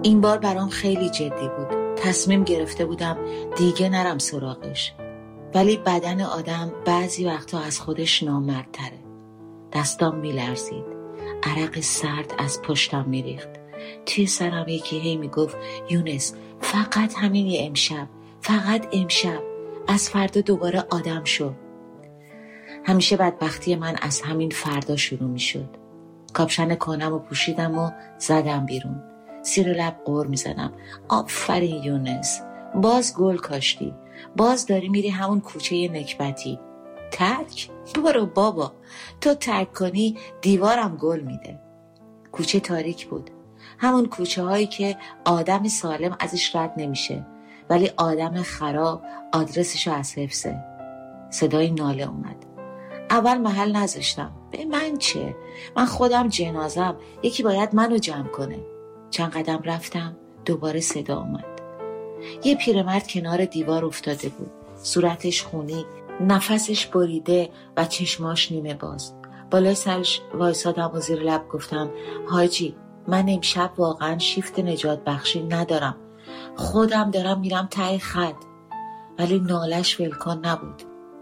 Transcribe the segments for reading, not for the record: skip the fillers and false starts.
این بار برام خیلی جدی بود. تصمیم گرفته بودم دیگه نرم سراغش. ولی بدن آدم بعضی وقتا از خودش نامردتره. دستام میلرزید. عرق سرد از پشتم میریخت. توی سرم یکی هی میگفت یونس فقط همین یه امشب، فقط امشب، از فردا دوباره آدم شو. همیشه بدبختی من از همین فردا شروع میشد. کاپشن کهنم رو پوشیدم و زدم بیرون. زیر لب غر میزدم آفرین یونس، باز گل کاشتی، باز داری میری همون کوچه نکبتی. ترک؟ برو بابا، تو ترک کنی دیوارم گل میده. کوچه تاریک بود، همون کوچه هایی که آدم سالم ازش رد نمیشه ولی آدم خراب آدرسشو از حفظه. صدای ناله اومد. اول محل نذاشتم، به من چه؟ من خودم جنازم، یکی باید منو جمع کنه. چند قدم رفتم دوباره صدا اومد. یه پیرمرد کنار دیوار افتاده بود، صورتش خونی، نفسش بریده و چشماش نیمه باز. بالای سرش وایسادم و زیر لب گفتم حاجی من امشب واقعا شیفت نجات بخشی ندارم، خودم دارم میرم ته خط. ولی نالش ولکن نبود.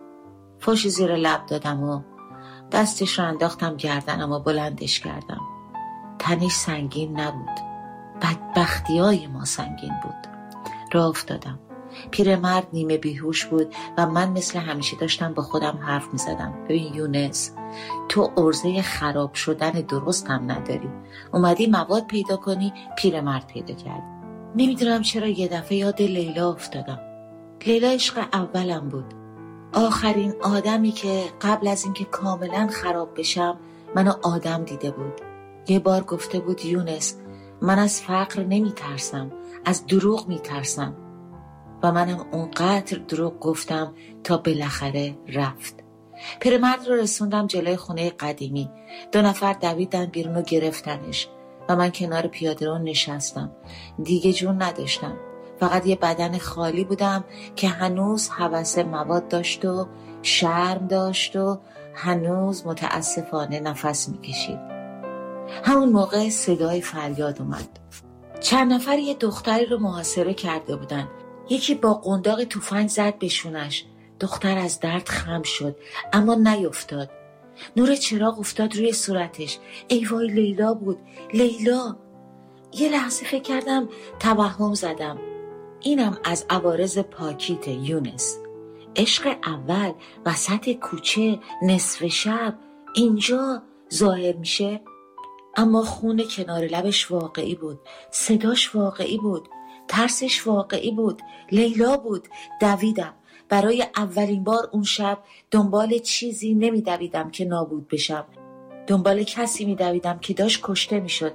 فوش زیر لب دادم و دستش رو انداختم گردنم و بلندش کردم. تنش سنگین نبود، بدبختیای ما سنگین بود. راه افتادم. پیرمرد نیمه بیهوش بود و من مثل همیشه داشتم با خودم حرف میزدم. ببین یونس، تو عرضه خراب شدن درست هم نداری. اومدی مواد پیدا کنی، پیرمرد پیدا کردی. نمیدونم چرا یه دفعه یاد لیلا افتادم. لیلا عشق اولم بود. آخرین آدمی که قبل از اینکه کاملا خراب بشم منو آدم دیده بود. یه بار گفته بود یونس من از فقر نمیترسم، از دروغ میترسم. و منم اونقدر دروغ گفتم تا بالاخره رفت. پیرمرد رو رسوندم جلوی خونه قدیمی. 2 نفر دویدن بیرون و گرفتنش و من کنار پیاده رو نشستم. دیگه جون نداشتم. فقط یه بدن خالی بودم که هنوز هوس مواد داشت و شرم داشت و هنوز متاسفانه نفس میکشید. همون موقع صدای فریاد اومد. چند نفر یه دختری رو محاصره کرده بودن. یکی با قنداق تفنگ زد به شونش. دختر از درد خم شد اما نیفتاد. نور چراغ افتاد روی صورتش. ای وای لیلا بود، لیلا. یه لحظه فکر کردم توهم زدم. اینم از عوارض پاکیت یونس. عشق اول وسط کوچه نصف شب اینجا ظاهر میشه. اما خون کنار لبش واقعی بود، صداش واقعی بود، ترسش واقعی بود. لیلا بود. دویدم. برای اولین بار اون شب دنبال چیزی نمیدویدم که نابود بشم. دنبال کسی میدویدم که داشت کشته میشد.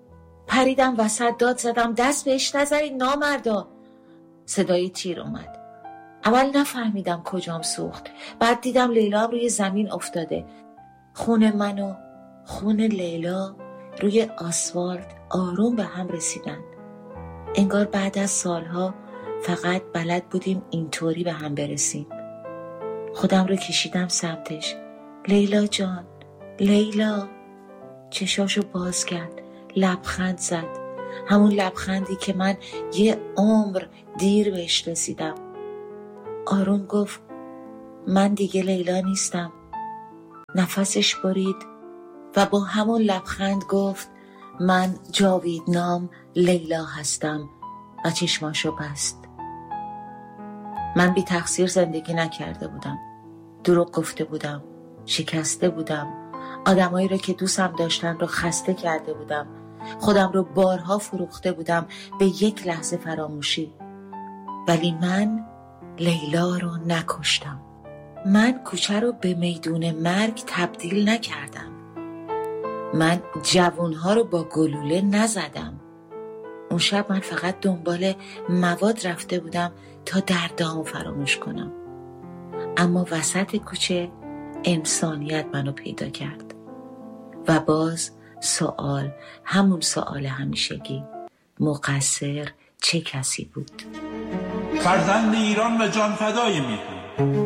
پریدم وسط، داد زدم دست بهش نزنید نامردا. صدای تیر اومد. اول نفهمیدم کجام سوخت. بعد دیدم لیلا روی زمین افتاده. خون من و خون لیلا روی آسفالت آروم به هم رسیدن. انگار بعد از سالها فقط بلد بودیم اینطوری به هم برسیم. خودم رو کشیدم سمتش. لیلا جان، لیلا. چشاشو باز کرد، لبخند زد. همون لبخندی که من یه عمر دیر بهش رسیدم. آروم گفت من دیگه لیلا نیستم. نفسش برید و با همون لبخند گفت من جاویدنام لیلا هستم و چشماشو بست. من بی تقصیر زندگی نکرده بودم. دروغ گفته بودم، شکسته بودم. آدمایی رو که دوستم داشتن رو خسته کرده بودم. خودم رو بارها فروخته بودم به یک لحظه فراموشی. ولی من لیلا رو نکشتم. من کوچه رو به میدون مرگ تبدیل نکردم. من جوانها رو با گلوله نزدم. اون شب من فقط دنبال مواد رفته بودم تا دردامو فراموش کنم. اما وسط کوچه انسانیت منو پیدا کرد. و باز سوال، همون سوال همیشگی، مقصر چه کسی بود؟ فرزند ایران و جان فدای میهن.